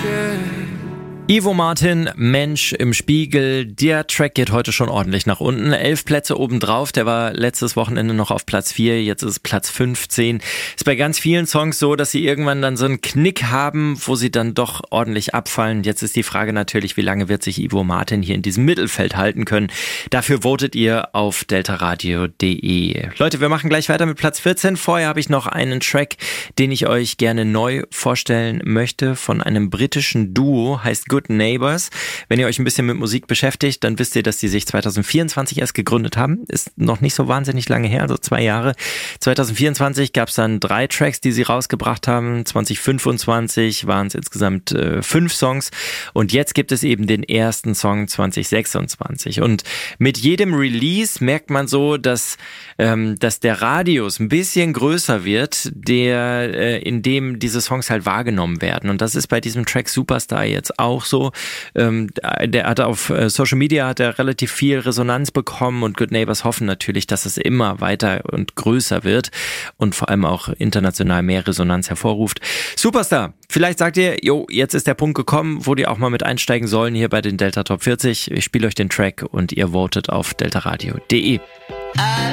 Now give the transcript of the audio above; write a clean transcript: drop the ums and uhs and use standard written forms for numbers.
Ivo Martin, Mensch im Spiegel. Der Track geht heute schon ordentlich nach unten. 11 Plätze obendrauf. Der war letztes Wochenende noch auf Platz 4. Jetzt ist es Platz 15. Ist bei ganz vielen Songs so, dass sie irgendwann dann so einen Knick haben, wo sie dann doch ordentlich abfallen. Jetzt ist die Frage natürlich, wie lange wird sich Ivo Martin hier in diesem Mittelfeld halten können. Dafür votet ihr auf deltaradio.de. Leute, wir machen gleich weiter mit Platz 14. Vorher habe ich noch einen Track, den ich euch gerne neu vorstellen möchte. Von einem britischen Duo, heißt Good Neighbors. Wenn ihr euch ein bisschen mit Musik beschäftigt, dann wisst ihr, dass die sich 2024 erst gegründet haben. Ist noch nicht so wahnsinnig lange her, also 2 Jahre. 2024 gab es dann 3 Tracks, die sie rausgebracht haben. 2025 waren es insgesamt 5 Songs. Und jetzt gibt es eben den ersten Song 2026. Und mit jedem Release merkt man so, dass der Radius ein bisschen größer wird, in dem diese Songs halt wahrgenommen werden. Und das ist bei diesem Track Superstar jetzt auch so. Der hat auf Social Media hat er relativ viel Resonanz bekommen und Good Neighbors hoffen natürlich, dass es immer weiter und größer wird und vor allem auch international mehr Resonanz hervorruft. Superstar, vielleicht sagt ihr, jetzt ist der Punkt gekommen, wo die auch mal mit einsteigen sollen hier bei den Delta Top 40. Ich spiele euch den Track und ihr votet auf deltaradio.de.